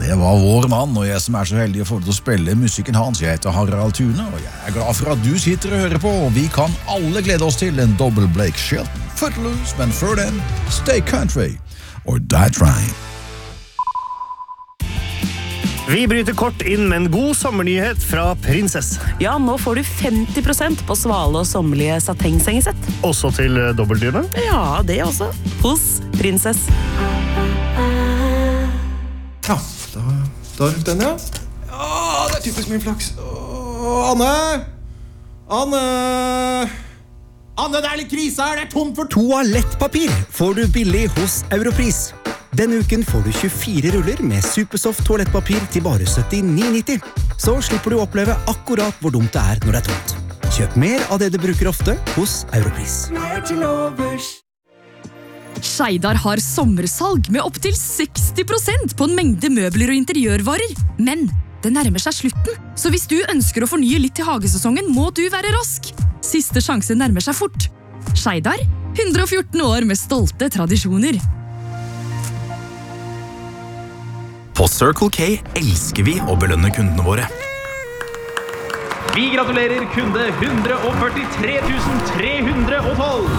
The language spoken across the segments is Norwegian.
det var vår mann, og jeg som så heldig å få til å spille musikken hans. Jeg heter Harald Thune, og jeg glad for at du sitter og hører på. Vi kan alle glede oss til en dobbel Blake Shelton, Footloose, men før den, Stay Country, or Die Trying. Vi bryter kort inn med en god sommernyhet fra Prinsess. Ja, nå får du 50% på svale og sommerlige satengsengesett. Også til dobbeltdyne? Ja, det også. Hos Prinsess. Ja, da røk den, ja. Ja, det typisk min flaks. Anne! Anne! Anne, det litt krise her, det tomt for Toalettpapir får du billig hos Europris. Denne uken får du 24 ruller med Supersoft toalettpapir til bare 79,90. Så slipper du å oppleve akkurat hvor dumt det når det tomt. Kjøp mer av det du bruker ofte hos Europris. Skeidar har sommersalg med opp til 60% på en mengde møbler og interiørvarer. Men det nærmer seg slutten, så hvis du ønsker å fornye litt til hagesesongen, må du være rask. Siste sjanse nærmer seg fort. Skeidar, 114 år med stolte tradisjoner. På Circle K elsker vi å belønne kundene våre. Vi gratulerer kunde 143 312!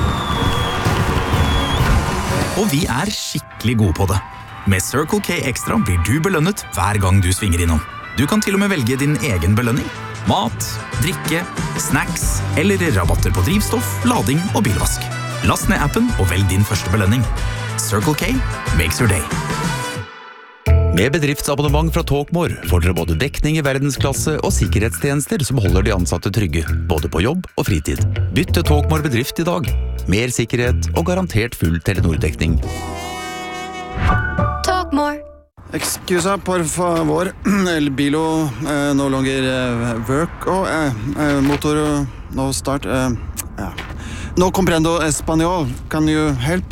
Og vi skikkelig gode på det. Med Circle K Extra blir du belønnet hver gang du svinger innom. Du kan til og med velge din egen belønning. Mat, drikke, snacks eller rabatter på drivstoff, lading og bilvask. Last ned appen og velg din første belønning. Circle K makes your day. Med bedriftsabonnement fra Talkmore får dere både dekning i verdensklasse og sikkerhetstjenester som holder de ansatte trygge, både på jobb og fritid. Bytt til Talkmore bedrift i dag. Mer sikkerhet og garantert full Telenor-dekning. Talkmore. Excusa, por favor. El bilo no longer work. Motor no start. Ja. No comprendo español. Can you help?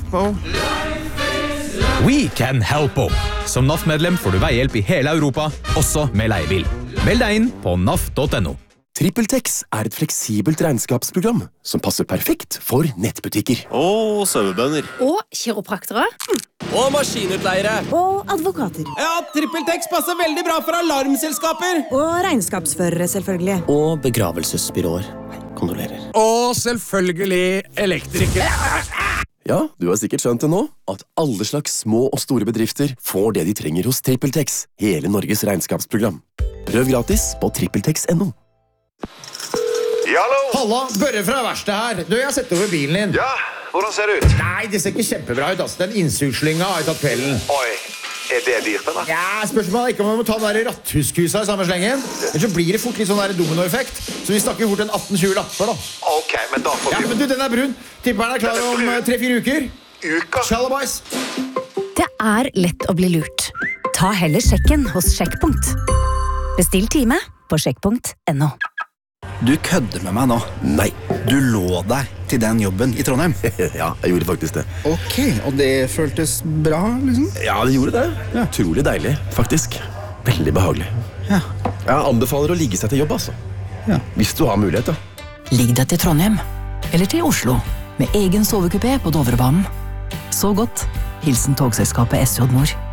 We can help. Som NAF-medlem får du veihjelp i hele Europa, også med leiebil. Meld deg inn på naf.no. TrippelTex et fleksibelt regnskapsprogram som passer perfekt for nettbutikker. Og sauebønder. Og kiropraktere. Og maskinutleiere. Og advokater. Ja, TrippelTex passer veldig bra for alarmselskaper. Og regnskapsførere, selvfølgelig. Og begravelsesbyråer. Kondolerer. Og selvfølgelig elektrikere. Ja, du har sikkert skjønt det nå, at alle slags små og store bedrifter får det de trenger hos TrippelTex, hele Norges regnskapsprogram. Prøv gratis på trippeltex.no. Hallo? Halla, Børre fra verkstedet her. Du, jeg har sett over bilen din. Ja, hvordan ser det ut? Nei, det ser ikke kjempebra ut, altså. Den innsugslynga har jeg tatt kvelden. Oi, det dyrt, eller? Ja, spørsmålet ikke om vi må ta den der ratthuskusa i samme slengen. Ellers så blir det fort litt sånn der dominoeffekt. Så vi snakker fort en 18-20 lapper, da. Ok, men da får vi... Ja, men du, den brun. Tipper den klar om 3-4 uker. Uka? Shalabais. Det lett å bli lurt. Ta heller sjekken hos Sjekkpunkt. Bestill time på sjekkpunkt.no. Du kødder med meg nå. Nei. Du lå deg til den jobben i Trondheim. Ja, jeg gjorde faktisk det. Ok, og det føltes bra, liksom? Ja, det gjorde det. Ja. Utrolig deilig, faktisk. Veldig behagelig. Ja. Jeg anbefaler å ligge seg til jobb, altså. Ja. Hvis du har mulighet, da. Ligg deg til Trondheim, eller til Oslo, med egen sovekupé på Dovrebanen. Så godt. Hilsen togselskapet SJ Nord.